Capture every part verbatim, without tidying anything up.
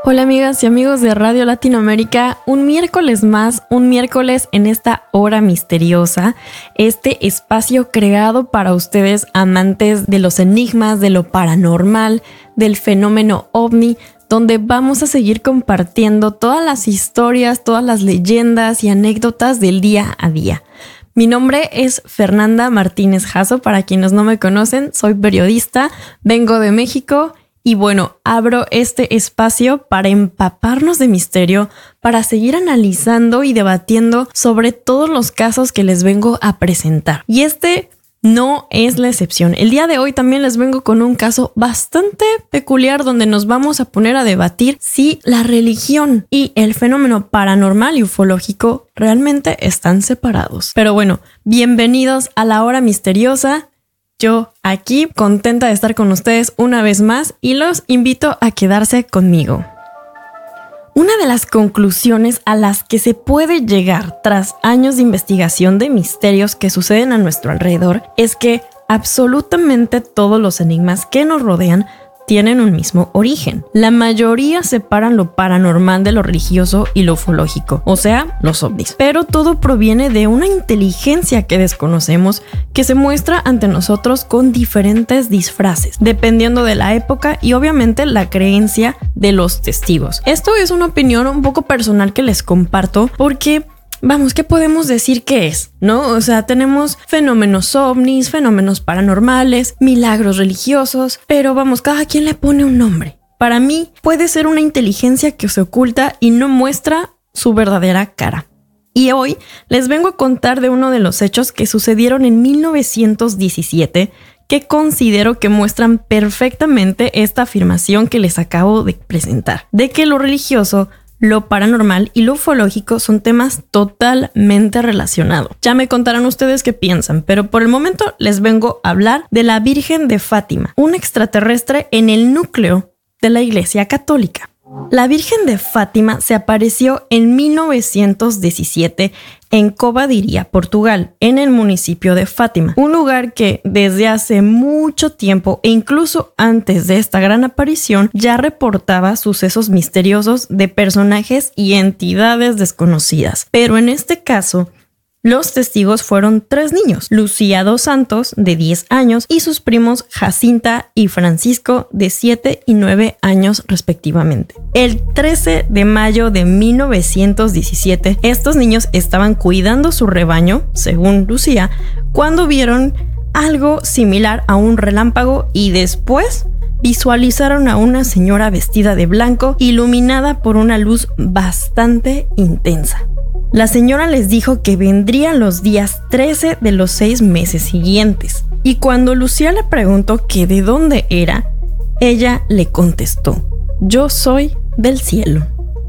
Hola amigas y amigos de Radio Latinoamérica, un miércoles más, un miércoles en esta hora misteriosa, este espacio creado para ustedes amantes de los enigmas, de lo paranormal, del fenómeno ovni, donde vamos a seguir compartiendo todas las historias, todas las leyendas y anécdotas del día a día. Mi nombre es Fernanda Martínez Jasso, para quienes no me conocen, soy periodista, vengo de México. Y bueno, abro este espacio para empaparnos de misterio, para seguir analizando y debatiendo sobre todos los casos que les vengo a presentar. Y este no es la excepción. El día de hoy también les vengo con un caso bastante peculiar donde nos vamos a poner a debatir si la religión y el fenómeno paranormal y ufológico realmente están separados. Pero bueno, bienvenidos a la hora misteriosa. Yo aquí contenta de estar con ustedes una vez más y los invito a quedarse conmigo. Una de las conclusiones a las que se puede llegar tras años de investigación de misterios que suceden a nuestro alrededor es que absolutamente todos los enigmas que nos rodean tienen un mismo origen. La mayoría separan lo paranormal de lo religioso y lo ufológico, o sea, los ovnis. Pero todo proviene de una inteligencia que desconocemos que se muestra ante nosotros con diferentes disfraces, dependiendo de la época y obviamente la creencia de los testigos. Esto es una opinión un poco personal que les comparto porque vamos, ¿qué podemos decir que es? ¿No? O sea, tenemos fenómenos ovnis, fenómenos paranormales, milagros religiosos, pero vamos, cada quien le pone un nombre. Para mí, puede ser una inteligencia que se oculta y no muestra su verdadera cara. Y hoy les vengo a contar de uno de los hechos que sucedieron en mil novecientos diecisiete que considero que muestran perfectamente esta afirmación que les acabo de presentar, de que lo religioso, lo paranormal y lo ufológico son temas totalmente relacionados. Ya me contarán ustedes qué piensan, pero por el momento les vengo a hablar de la Virgen de Fátima, un extraterrestre en el núcleo de la Iglesia Católica. La Virgen de Fátima se apareció en mil novecientos diecisiete en Covadiria, Portugal, en el municipio de Fátima, un lugar que desde hace mucho tiempo e incluso antes de esta gran aparición ya reportaba sucesos misteriosos de personajes y entidades desconocidas. Pero en este caso, los testigos fueron tres niños, Lucía dos Santos, de diez años, y sus primos Jacinta y Francisco, de siete y nueve años respectivamente. El trece de mayo de mil novecientos diecisiete, estos niños estaban cuidando su rebaño, según Lucía, cuando vieron algo similar a un relámpago y después visualizaron a una señora vestida de blanco, iluminada por una luz bastante intensa. La señora les dijo que vendrían los días trece de los seis meses siguientes. Y cuando Lucía le preguntó que de dónde era, ella le contestó: yo soy del cielo.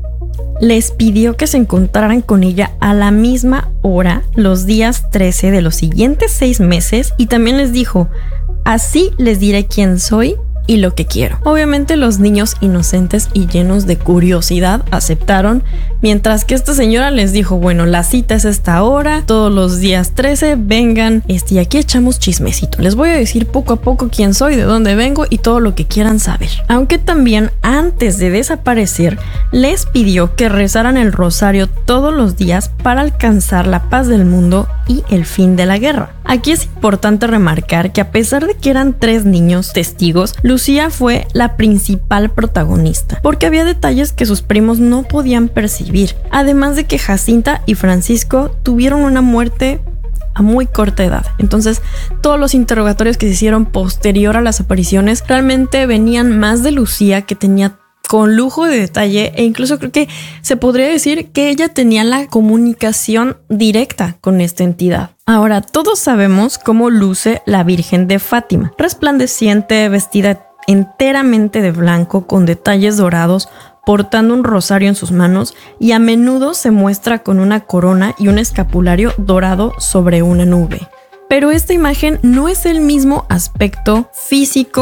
Les pidió que se encontraran con ella a la misma hora los días trece de los siguientes seis meses y también les dijo: así les diré quién soy y lo que quiero. Obviamente los niños inocentes y llenos de curiosidad aceptaron, mientras que esta señora les dijo: bueno, la cita es esta hora, todos los días trece, vengan, este, y aquí echamos chismecito. Les voy a decir poco a poco quién soy, de dónde vengo y todo lo que quieran saber. Aunque también, antes de desaparecer, les pidió que rezaran el rosario todos los días para alcanzar la paz del mundo y el fin de la guerra. Aquí es importante remarcar que a pesar de que eran tres niños testigos, Lucía fue la principal protagonista, porque había detalles que sus primos no podían percibir, además de que Jacinta y Francisco tuvieron una muerte a muy corta edad. Entonces, todos los interrogatorios que se hicieron posterior a las apariciones realmente venían más de Lucía, que tenía con lujo de detalle, e incluso creo que se podría decir que ella tenía la comunicación directa con esta entidad. Ahora, todos sabemos cómo luce la Virgen de Fátima, resplandeciente, vestida enteramente de blanco con detalles dorados, portando un rosario en sus manos, y a menudo se muestra con una corona y un escapulario dorado sobre una nube. Pero esta imagen no es el mismo aspecto físico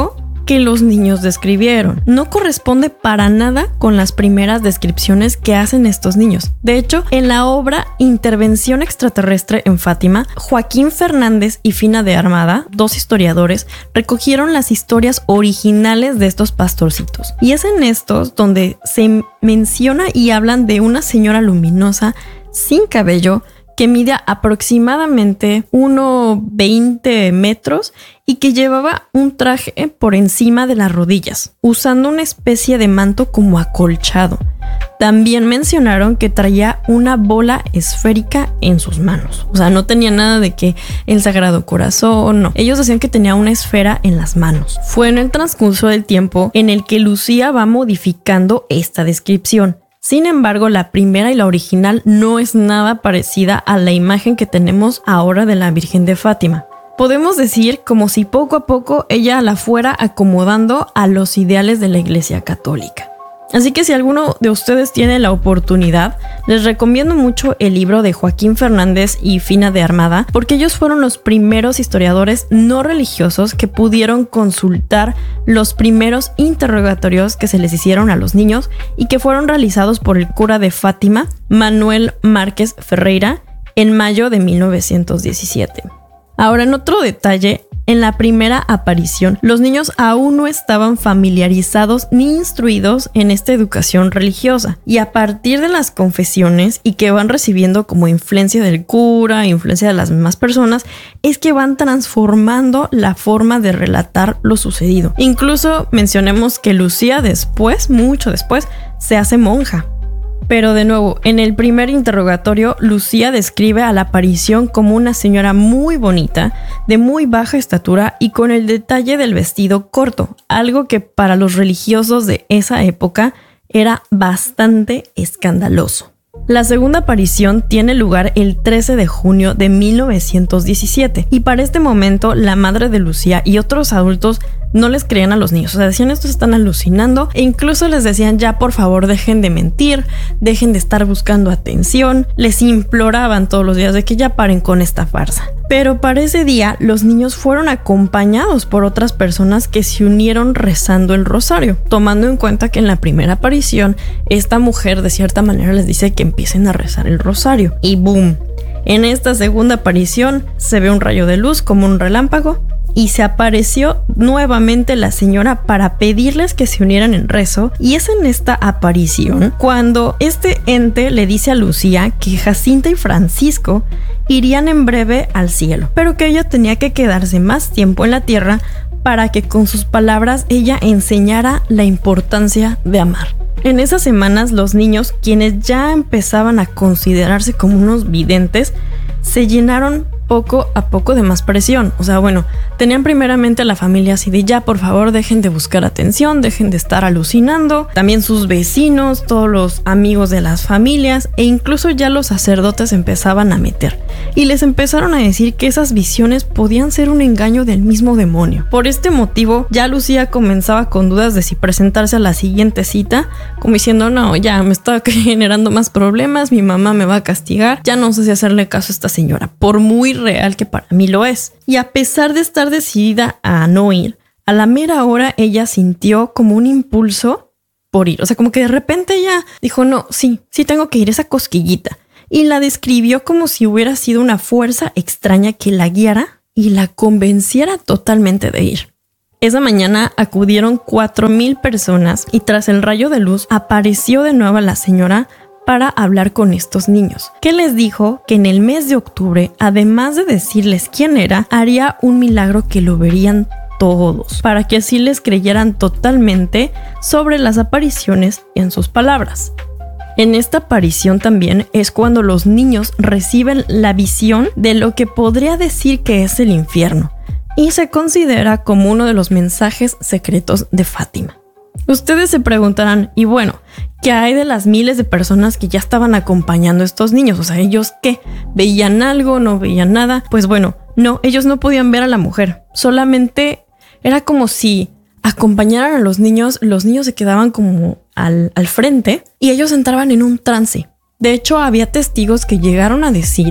que los niños describieron. No corresponde para nada con las primeras descripciones que hacen estos niños. De hecho, en la obra Intervención extraterrestre en Fátima, Joaquín Fernández y Fina de Armada, dos historiadores, recogieron las historias originales de estos pastorcitos. Y es en estos donde se menciona y hablan de una señora luminosa sin cabello que mide aproximadamente uno veinte metros y que llevaba un traje por encima de las rodillas, usando una especie de manto como acolchado. También mencionaron que traía una bola esférica en sus manos. O sea, no tenía nada de que el Sagrado Corazón, no. Ellos decían que tenía una esfera en las manos. Fue en el transcurso del tiempo en el que Lucía va modificando esta descripción. Sin embargo, la primera y la original no es nada parecida a la imagen que tenemos ahora de la Virgen de Fátima. Podemos decir como si poco a poco ella la fuera acomodando a los ideales de la Iglesia Católica. Así que si alguno de ustedes tiene la oportunidad, les recomiendo mucho el libro de Joaquín Fernández y Fina de Armada, porque ellos fueron los primeros historiadores no religiosos que pudieron consultar los primeros interrogatorios que se les hicieron a los niños y que fueron realizados por el cura de Fátima, Manuel Márquez Ferreira, en mayo de mil novecientos diecisiete. Ahora, en otro detalle, en la primera aparición, los niños aún no estaban familiarizados ni instruidos en esta educación religiosa, y a partir de las confesiones y que van recibiendo como influencia del cura, influencia de las mismas personas, es que van transformando la forma de relatar lo sucedido. Incluso mencionemos que Lucía después, mucho después, se hace monja. Pero de nuevo, en el primer interrogatorio, Lucía describe a la aparición como una señora muy bonita, de muy baja estatura y con el detalle del vestido corto, algo que para los religiosos de esa época era bastante escandaloso. La segunda aparición tiene lugar el trece de junio de mil novecientos diecisiete y para este momento la madre de Lucía y otros adultos no les creían a los niños, o sea, decían estos están alucinando e incluso les decían ya por favor dejen de mentir, dejen de estar buscando atención, les imploraban todos los días de que ya paren con esta farsa. Pero para ese día los niños fueron acompañados por otras personas que se unieron rezando el rosario, tomando en cuenta que en la primera aparición esta mujer de cierta manera les dice que empiecen a rezar el rosario y boom, en esta segunda aparición se ve un rayo de luz como un relámpago y se apareció nuevamente la señora para pedirles que se unieran en rezo, y es en esta aparición cuando este ente le dice a Lucía que Jacinta y Francisco irían en breve al cielo, pero que ella tenía que quedarse más tiempo en la tierra para que con sus palabras ella enseñara la importancia de amar. En esas semanas los niños, quienes ya empezaban a considerarse como unos videntes, se llenaron poco a poco de más presión. O sea, bueno, tenían primeramente a la familia así de ya, por favor, dejen de buscar atención, dejen de estar alucinando. También sus vecinos, todos los amigos de las familias e incluso ya los sacerdotes empezaban a meter. Y les empezaron a decir que esas visiones podían ser un engaño del mismo demonio. Por este motivo, ya Lucía comenzaba con dudas de si presentarse a la siguiente cita, como diciendo, no, ya me está generando más problemas, mi mamá me va a castigar, ya no sé si hacerle caso a esta señora, por muy real que para mí lo es. Y a pesar de estar decidida a no ir, a la mera hora ella sintió como un impulso por ir. O sea, como que de repente ella dijo, no, sí, sí tengo que ir, esa cosquillita. Y la describió como si hubiera sido una fuerza extraña que la guiara y la convenciera totalmente de ir. Esa mañana acudieron cuatro mil personas y tras el rayo de luz apareció de nuevo la señora para hablar con estos niños, que les dijo que en el mes de octubre, además de decirles quién era, haría un milagro que lo verían todos, para que así les creyeran totalmente sobre las apariciones y en sus palabras. En esta aparición también es cuando los niños reciben la visión de lo que podría decir que es el infierno, y se considera como uno de los mensajes secretos de Fátima. Ustedes se preguntarán, y bueno, ¿qué hay de las miles de personas que ya estaban acompañando a estos niños? O sea, ¿ellos qué? ¿Veían algo? ¿No veían nada? Pues bueno, no, ellos no podían ver a la mujer. Solamente era como si acompañaran a los niños, los niños se quedaban como al, al frente y ellos entraban en un trance. De hecho, había testigos que llegaron a decir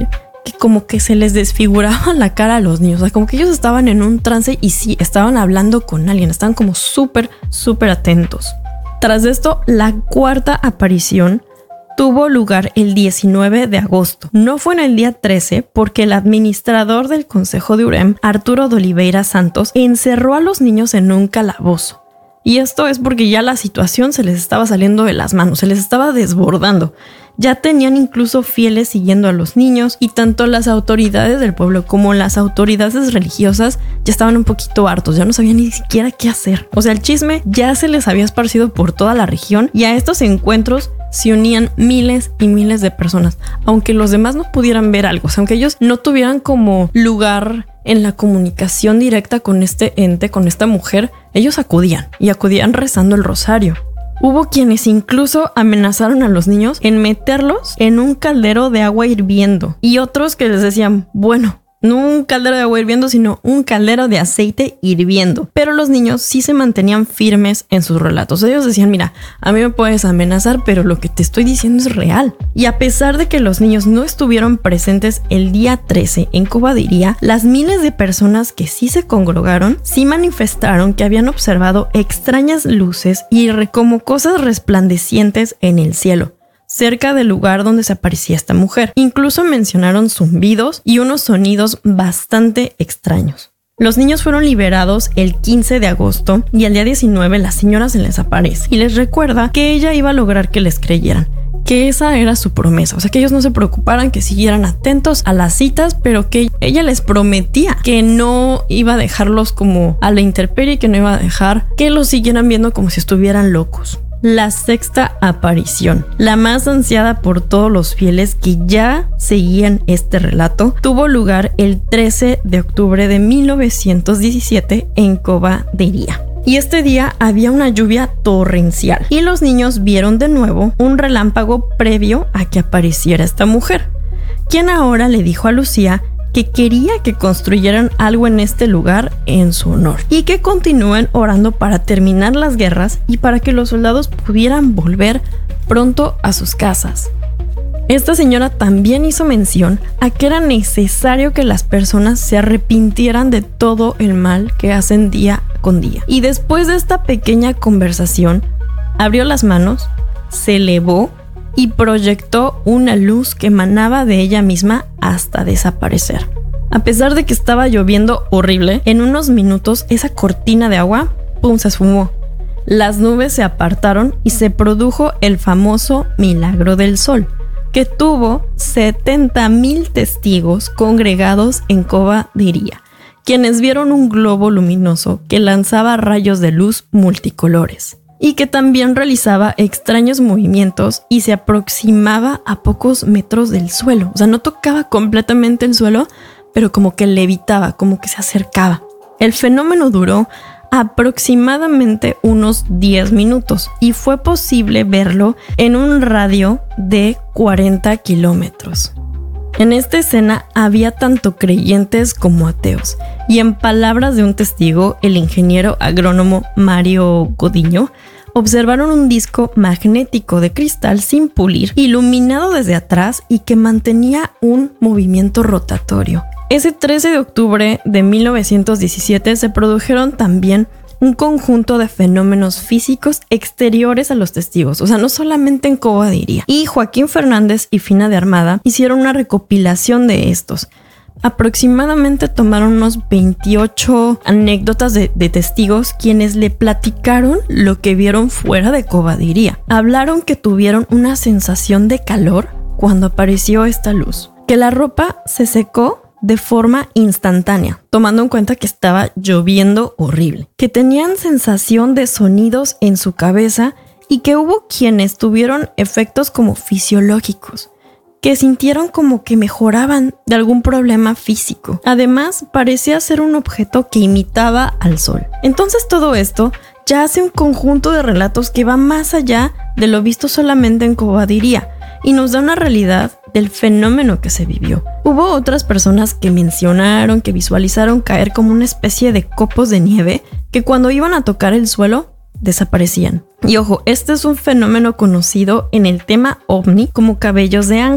que como que se les desfiguraba la cara a los niños. O sea, como que ellos estaban en un trance y sí, estaban hablando con alguien. Estaban como súper, súper atentos. Tras esto, la cuarta aparición tuvo lugar el diecinueve de agosto. No fue en el día trece porque el administrador del Consejo de Urem, Arturo de Oliveira Santos, encerró a los niños en un calabozo. Y esto es porque ya la situación se les estaba saliendo de las manos, se les estaba desbordando. Ya tenían incluso fieles siguiendo a los niños y tanto las autoridades del pueblo como las autoridades religiosas ya estaban un poquito hartos, ya no sabían ni siquiera qué hacer. O sea, el chisme ya se les había esparcido por toda la región y a estos encuentros se unían miles y miles de personas, aunque los demás no pudieran ver algo, o sea, aunque ellos no tuvieran como lugar en la comunicación directa con este ente, con esta mujer, ellos acudían y acudían rezando el rosario. Hubo quienes incluso amenazaron a los niños en meterlos en un caldero de agua hirviendo y otros que les decían, bueno, no un caldero de agua hirviendo, sino un caldero de aceite hirviendo. Pero los niños sí se mantenían firmes en sus relatos. Ellos decían, mira, a mí me puedes amenazar, pero lo que te estoy diciendo es real. Y a pesar de que los niños no estuvieron presentes el día trece en Cobadiria, las miles de personas que sí se congregaron, sí manifestaron que habían observado extrañas luces y como cosas resplandecientes en el cielo, cerca del lugar donde se aparecía esta mujer. Incluso mencionaron zumbidos y unos sonidos bastante extraños. Los niños fueron liberados el quince de agosto y al día diecinueve la señora se les aparece y les recuerda que ella iba a lograr que les creyeran, que esa era su promesa, o sea, que ellos no se preocuparan, que siguieran atentos a las citas, pero que ella les prometía que no iba a dejarlos como a la intemperie, que no iba a dejar que los siguieran viendo como si estuvieran locos. La sexta aparición, la más ansiada por todos los fieles que ya seguían este relato, tuvo lugar el trece de octubre de mil novecientos diecisiete en Cobadiria. Y este día había una lluvia torrencial y los niños vieron de nuevo un relámpago previo a que apareciera esta mujer, quien ahora le dijo a Lucía que quería que construyeran algo en este lugar en su honor y que continúen orando para terminar las guerras y para que los soldados pudieran volver pronto a sus casas. Esta señora también hizo mención a que era necesario que las personas se arrepintieran de todo el mal que hacen día con día. Y después de esta pequeña conversación, abrió las manos, se elevó y proyectó una luz que emanaba de ella misma hasta desaparecer. A pesar de que estaba lloviendo horrible, en unos minutos esa cortina de agua, ¡pum!, se esfumó. Las nubes se apartaron y se produjo el famoso milagro del sol, que tuvo setenta mil testigos congregados en Cobadiria, quienes vieron un globo luminoso que lanzaba rayos de luz multicolores y que también realizaba extraños movimientos y se aproximaba a pocos metros del suelo. O sea, no tocaba completamente el suelo, pero como que levitaba, como que se acercaba. El fenómeno duró aproximadamente unos diez minutos y fue posible verlo en un radio de cuarenta kilómetros. En esta escena había tanto creyentes como ateos, y en palabras de un testigo, el ingeniero agrónomo Mario Godiño, observaron un disco magnético de cristal sin pulir, iluminado desde atrás y que mantenía un movimiento rotatorio. Ese trece de octubre de mil novecientos diecisiete se produjeron también un conjunto de fenómenos físicos exteriores a los testigos, o sea, no solamente en Cobadiria. Y Joaquín Fernández y Fina de Armada hicieron una recopilación de estos. Aproximadamente tomaron unos veintiocho anécdotas de, de testigos quienes le platicaron lo que vieron fuera de Cobadiria. Hablaron que tuvieron una sensación de calor cuando apareció esta luz, que la ropa se secó de forma instantánea, tomando en cuenta que estaba lloviendo horrible, que tenían sensación de sonidos en su cabeza y que hubo quienes tuvieron efectos como fisiológicos, que sintieron como que mejoraban de algún problema físico. Además, parecía ser un objeto que imitaba al sol. Entonces todo esto ya hace un conjunto de relatos que va más allá de lo visto solamente en Cobadiria y nos da una realidad del fenómeno que se vivió. Hubo otras personas que mencionaron que visualizaron caer como una especie de copos de nieve que cuando iban a tocar el suelo desaparecían. Y ojo, este es un fenómeno conocido en el tema ovni como cabellos de ángel.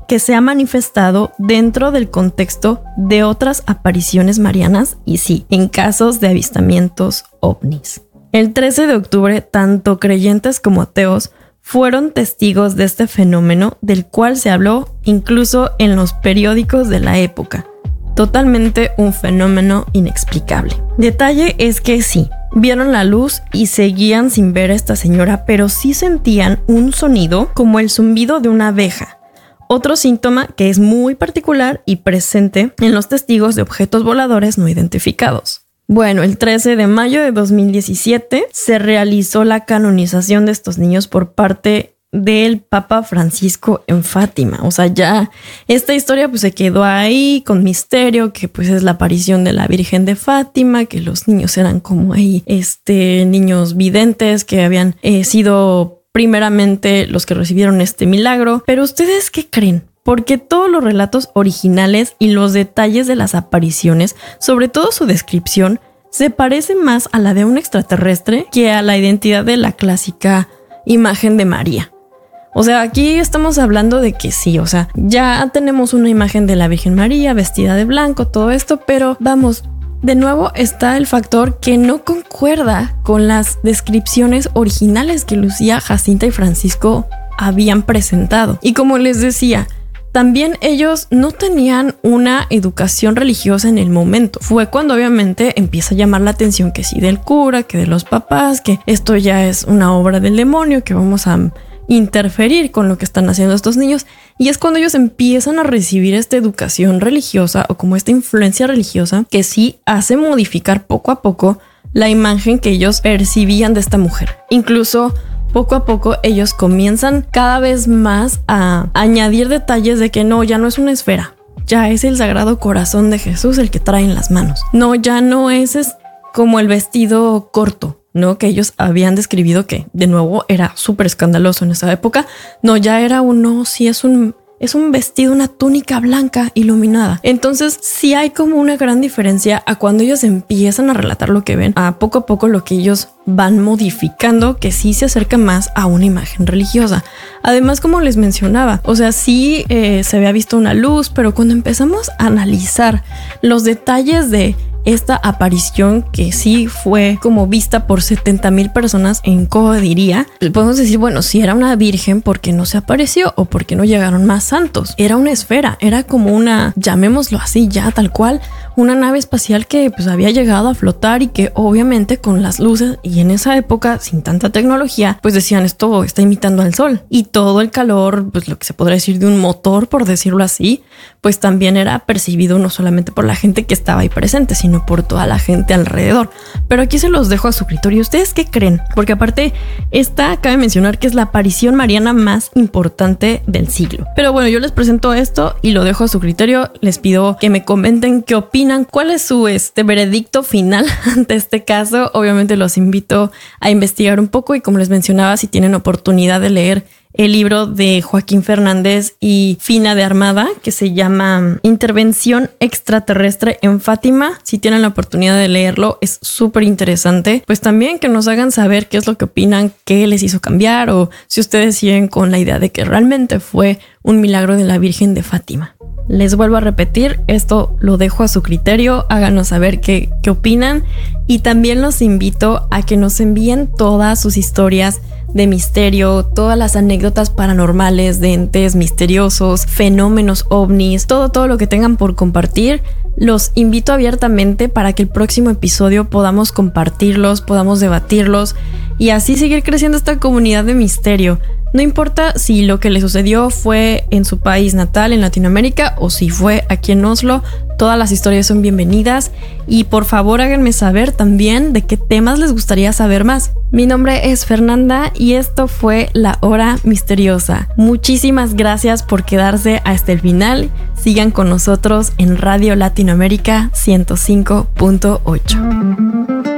que se ha manifestado dentro del contexto de otras apariciones marianas y sí, en casos de avistamientos ovnis. El trece de octubre, tanto creyentes como ateos fueron testigos de este fenómeno del cual se habló incluso en los periódicos de la época. Totalmente un fenómeno inexplicable. Detalle es que sí, vieron la luz y seguían sin ver a esta señora, pero sí sentían un sonido como el zumbido de una abeja. Otro síntoma que es muy particular y presente en los testigos de objetos voladores no identificados. Bueno, el trece de mayo de dos mil diecisiete se realizó la canonización de estos niños por parte del Papa Francisco en Fátima. O sea, ya esta historia pues se quedó ahí con misterio, que pues es la aparición de la Virgen de Fátima, que los niños eran como ahí este, niños videntes que habían eh, sido primeramente los que recibieron este milagro. Pero ¿ustedes qué creen? Porque todos los relatos originales y los detalles de las apariciones, sobre todo su descripción, se parecen más a la de un extraterrestre que a la identidad de la clásica imagen de María. O sea, aquí estamos hablando de que sí, o sea, ya tenemos una imagen de la Virgen María vestida de blanco, todo esto, pero vamos, de nuevo está el factor que no concuerda con las descripciones originales que Lucía, Jacinta y Francisco habían presentado. Y como les decía, también ellos no tenían una educación religiosa en el momento. Fue cuando obviamente empieza a llamar la atención que sí del cura, que de los papás, que esto ya es una obra del demonio, que vamos a interferir con lo que están haciendo estos niños, y es cuando ellos empiezan a recibir esta educación religiosa o como esta influencia religiosa que sí hace modificar poco a poco la imagen que ellos percibían de esta mujer. Incluso poco a poco ellos comienzan cada vez más a añadir detalles de que no, ya no es una esfera, ya es el Sagrado Corazón de Jesús el que trae en las manos. No, ya no es, es como el vestido corto, ¿no? Que ellos habían describido que, de nuevo, era súper escandaloso en esa época. No, ya era un, no, sí es un, es un vestido, una túnica blanca iluminada. Entonces, sí hay como una gran diferencia a cuando ellos empiezan a relatar lo que ven, a poco a poco lo que ellos van modificando, que sí se acerca más a una imagen religiosa. Además, como les mencionaba, o sea, sí eh, se había visto una luz, pero cuando empezamos a analizar los detalles de esta aparición que sí fue como vista por setenta mil personas en Coa diría, podemos decir, bueno, si era una virgen, ¿por qué no se apareció? ¿O por qué no llegaron más santos? Era una esfera, era como una, llamémoslo así ya tal cual, una nave espacial que pues había llegado a flotar y que obviamente con las luces, y en esa época sin tanta tecnología, pues decían, esto está imitando al sol, y todo el calor, pues lo que se podría decir de un motor, por decirlo así, pues también era percibido no solamente por la gente que estaba ahí presente, sino por toda la gente alrededor. Pero aquí se los dejo a su criterio. ¿Ustedes qué creen? Porque aparte, esta cabe mencionar que es la aparición mariana más importante del siglo. Pero bueno, yo les presento esto y lo dejo a su criterio. Les pido que me comenten qué opinan, cuál es su este veredicto final ante este caso. Obviamente los invito a investigar un poco y, como les mencionaba, si tienen oportunidad de leer el libro de Joaquín Fernández y Fina de Armada, que se llama Intervención Extraterrestre en Fátima. Si tienen la oportunidad de leerlo, es súper interesante. Pues también que nos hagan saber qué es lo que opinan, qué les hizo cambiar, o si ustedes siguen con la idea de que realmente fue un milagro de la Virgen de Fátima. Les vuelvo a repetir, esto lo dejo a su criterio, háganos saber qué, qué opinan, y también los invito a que nos envíen todas sus historias de misterio, todas las anécdotas paranormales de entes misteriosos, fenómenos ovnis, todo, todo lo que tengan por compartir. Los invito abiertamente para que el próximo episodio podamos compartirlos, podamos debatirlos y así seguir creciendo esta comunidad de misterio. No importa si lo que le sucedió fue en su país natal, en Latinoamérica, o si fue aquí en Oslo, todas las historias son bienvenidas. Y por favor háganme saber también de qué temas les gustaría saber más. Mi nombre es Fernanda y esto fue La Hora Misteriosa. Muchísimas gracias por quedarse hasta el final. Sigan con nosotros en Radio Latinoamérica ciento cinco punto ocho.